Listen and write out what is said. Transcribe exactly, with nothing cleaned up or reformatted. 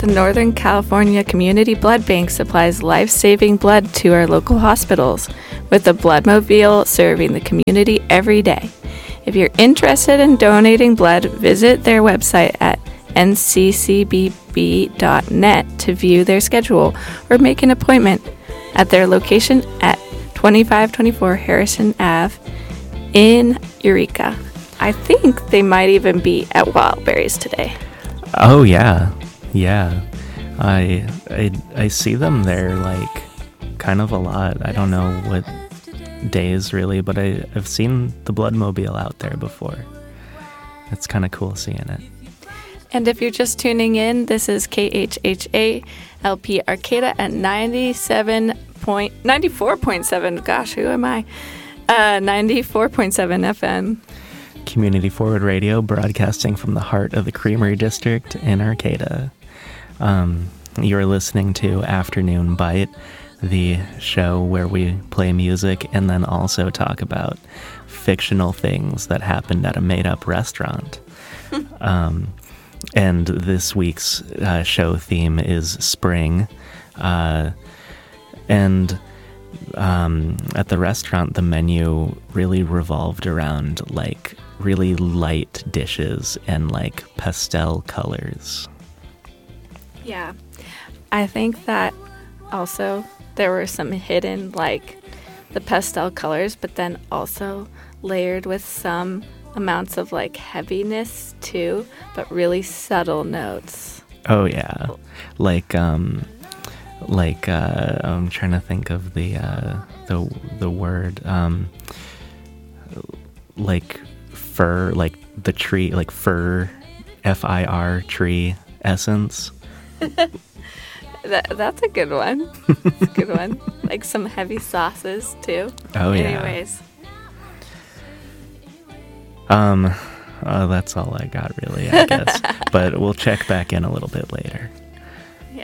The Northern California Community Blood Bank supplies life-saving blood to our local hospitals, with the Bloodmobile serving the community every day. If you're interested in donating blood, visit their website at n c c b b dot net to view their schedule or make an appointment at their location at twenty-five twenty-four Harrison Avenue in Eureka. I think they might even be at Wildberries today. Oh, yeah. Yeah. I, I, I see them there, like, kind of a lot. I don't know what days, really, but I, I've seen the Bloodmobile out there before. It's kind of cool seeing it. And if you're just tuning in, this is K H H A L P Arcata at ninety-seven point, ninety-four point seven. Gosh, who am I? Uh, ninety-four point seven F M. Community Forward Radio, broadcasting from the heart of the Creamery District in Arcata. Um, you're listening to Afternoon Bite, the show where we play music and then also talk about fictional things that happened at a made-up restaurant. um, and this week's uh, show theme is spring. Uh, and um, at the restaurant, the menu really revolved around, like, really light dishes and, like, pastel colors. Yeah. I think that also there were some hidden, like, the pastel colors, but then also layered with some amounts of, like, heaviness, too, but really subtle notes. Oh, yeah. Like, um... Like, uh, I'm trying to think of the, uh, the, the word, um, like fir, like the tree, like fir, F I R, tree essence. that, that's a good one. That's a good one. Like some heavy sauces, too. Oh, yeah. Anyways. Um, uh, that's all I got, really, I guess. But we'll check back in a little bit later.